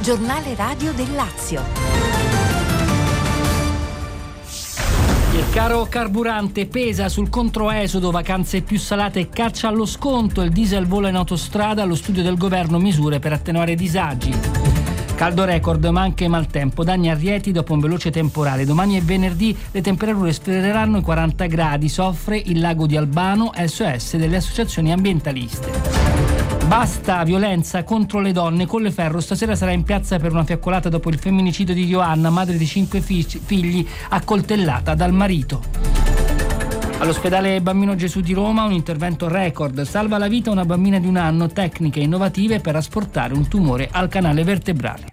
giornale radio del Lazio. Il caro carburante pesa sul controesodo, vacanze più salate e caccia allo sconto. Il diesel vola in autostrada, allo studio del governo misure per attenuare i disagi. Caldo record ma anche maltempo, danni a Rieti dopo un veloce temporale. Domani e venerdì le temperature sfioreranno i 40 gradi, soffre il lago di Albano, SOS delle associazioni ambientaliste. Basta violenza contro le donne. Colleferro stasera sarà in piazza per una fiaccolata dopo il femminicidio di Ioanna, madre di 5 figli, accoltellata dal marito. All'ospedale Bambino Gesù di Roma un intervento record, salva la vita a una bambina di 1 anno, tecniche innovative per asportare un tumore al canale vertebrale.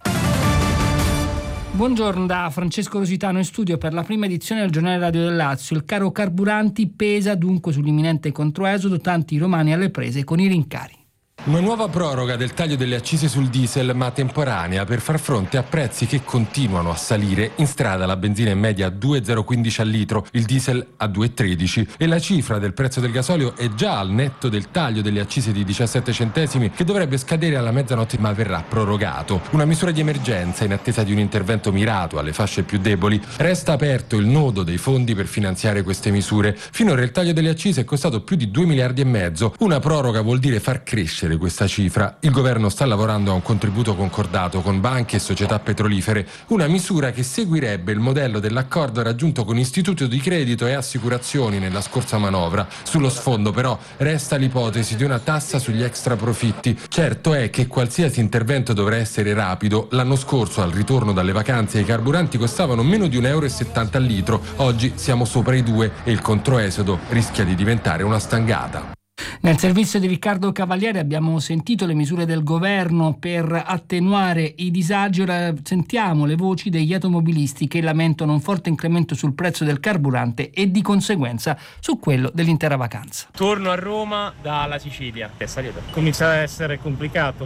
Buongiorno da Francesco Rositano in studio per la prima edizione del giornale radio del Lazio. Il caro carburanti pesa dunque sull'imminente controesodo, tanti romani alle prese con i rincari. Una nuova proroga del taglio delle accise sul diesel, ma temporanea, per far fronte a prezzi che continuano a salire. In strada la benzina in media a 2,015 al litro, il diesel a 2,13 e la cifra del prezzo del gasolio è già al netto del taglio delle accise di 17 centesimi che dovrebbe scadere alla mezzanotte ma verrà prorogato. Una misura di emergenza in attesa di un intervento mirato alle fasce più deboli. Resta aperto il nodo dei fondi per finanziare queste misure. Finora il taglio delle accise è costato più di 2,5 miliardi. Una proroga vuol dire far crescere questa cifra. Il governo sta lavorando a un contributo concordato con banche e società petrolifere, una misura che seguirebbe il modello dell'accordo raggiunto con istituto di credito e assicurazioni nella scorsa manovra. Sullo sfondo però resta l'ipotesi di una tassa sugli extraprofitti. Certo è che qualsiasi intervento dovrà essere rapido. L'anno scorso al ritorno dalle vacanze i carburanti costavano meno di 1,70 euro al litro, oggi siamo sopra i 2 e il controesodo rischia di diventare una stangata. Nel servizio di Riccardo Cavaliere abbiamo sentito le misure del governo per attenuare i disagi. Ora sentiamo le voci degli automobilisti che lamentano un forte incremento sul prezzo del carburante e di conseguenza su quello dell'intera vacanza. Torno a Roma dalla Sicilia. Comincia ad essere complicato.